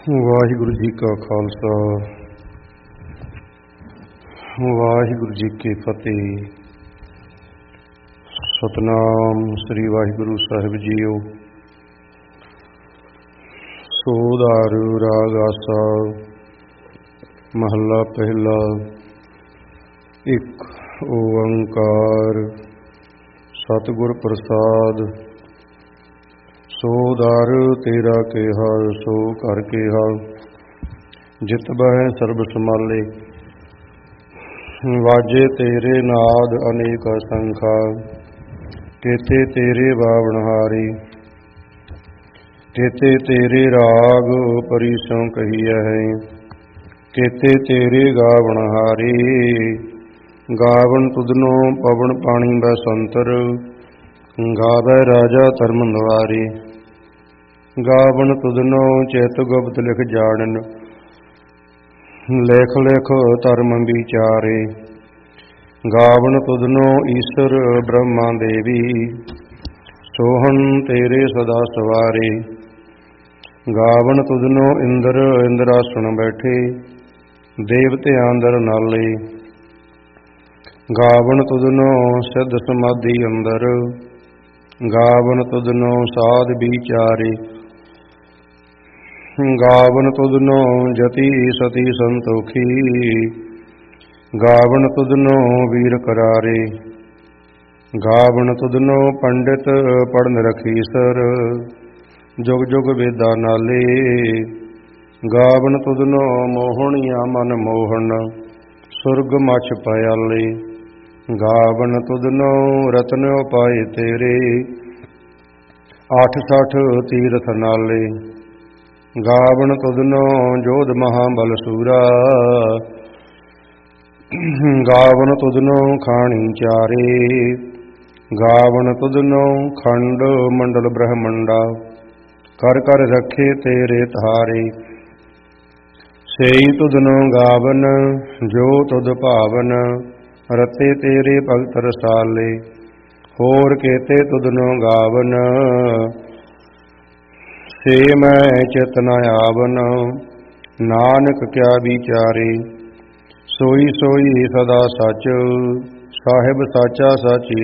ਵਾਹਿਗੁਰੂ ਜੀ ਕਾ ਖਾਲਸਾ, ਵਾਹਿਗੁਰੂ ਜੀ ਕੀ ਫਤਿਹ। ਸਤਿਨਾਮ ਸ੍ਰੀ ਵਾਹਿਗੁਰੂ ਸਾਹਿਬ ਜੀਓ। ਸੋਧਾਰ ਰਾਗ ਆਸਾ ਮਹੱਲਾ ਪਹਿਲਾ। ਇੱਕ ਓੰਕਾਰ ਸਤਿਗੁਰ ਪ੍ਰਸਾਦ। ਸੋ ਦਰ ਤੇਰਾ ਕਿਹਾ ਸੋ ਘਰ ਕਿਹਾ, ਜਿਤ ਬਹਿ ਸਰਬ ਸਮਾਲੇ। ਵਾਜੇ ਤੇਰੇ ਨਾਦ ਅਨੇਕ ਅਸੰਖਾ, ਕੇਤੇ ਤੇਰੇ ਬਾਵਨਹਾਰੀ। ਕੇਤੇ ਤੇਰੇ ਰਾਗ ਪਰੀ ਸੋ ਕਹੀਐ ਹੈ, ਕੇਤੇ ਤੇਰੇ ਗਾਵਨਹਾਰੀ। ਗਾਵਨ ਤੁਧਨੋ ਪਵਨ ਪਾਣੀ ਬੈਸੰਤਰ, ਗਾਵੈ ਰਾਜਾ ਧਰਮ ਨਿਵਾਰੀ। ਗਾਵਨ ਤੁਧਨੋ ਚਿਤ ਗੁਪਤ ਲਿਖ ਜਾਣਨ, ਲਿਖ ਲਿਖ ਧਰਮ ਵਿਚਾਰੇ। ਗਾਵਨ ਤੁਧਨੋ ਈਸ਼ਰ ਬ੍ਰਹਮਾ ਦੇਵੀ, ਸੋਹਣ ਤੇਰੇ ਸਦਾ ਸਵਾਰੇ। ਗਾਵਨ ਤੁਧਨੋ ਇੰਦਰ ਇੰਦਰਾਸਣ ਬੈਠੇ, ਦੇਵਤਿਆਂ ਅੰਦਰ ਨਾਲੇ। ਗਾਵਨ ਤੁਧਨੋ ਸਿੱਧ ਸਮਾਧੀ ਅੰਦਰ, ਗਾਵਨ ਤੁਧਨੋ ਸਾਧ ਵਿਚਾਰੇ। ਗਾਵਨ ਤੁਧਨੋ ਜਤੀ ਸਤੀ ਸੰਤੋਖੀ, ਗਾਵਨ ਤੁਧਨੋ ਵੀਰ ਕਰਾਰੇ। ਗਾਵਨ ਤੁਧਨੋ ਪੰਡਿਤ ਪੜਨ ਰਖੀਸਰ, ਜੁਗ ਜੁਗ ਵੇਦਾਂ ਨਾਲੇ। ਗਾਵਨ ਤੁਧਨੋ ਮੋਹਣੀਆਂ ਮਨ ਮੋਹਨ, ਸੁਰਗ ਮਛ ਪਿਆਲੇ। ਗਾਵਨ ਤੁਧਨੋ ਰਤਨ ਉਪਾਏ ਤੇਰੇ, 68 ਤੀਰਥ ਨਾਲੇ। ਗਾਵਨ ਤੁਧਨੋ ਜੋਧ ਮਹਾਬਲ ਸੂਰਾ, ਗਾਵਨ ਤੁਧਨੋ ਖਾਣੀ ਚਾਰੇ। ਗਾਵਨ ਤੁਧਨੋ ਖੰਡ ਮੰਡਲ ਬ੍ਰਹਮੰਡਾ, ਕਰ ਕਰ ਰਖੇ ਤੇਰੇ ਧਾਰੇ। ਸੇਈ ਤੁਧਨੋ ਗਾਵਨ ਜੋ ਤੁਧ ਭਾਵਨ, ਰਤੇ ਤੇਰੇ ਭਗਤ ਰਸਾਲੇ। ਹੋਰ ਕੇਤੇ ਤੁਧਨੋ ਗਾਵਨ, ਸੇ ਮੈਂ ਚਿਤ ਨ ਆਵਨ। ਨਾਨਕ ਕਿਆ ਵਿਚਾਰੇ, ਸੋਈ ਸੋਈ ਸਦਾ ਸਚ, ਸਾਹਿਬ ਸਾਚਾ ਸਾਚੀ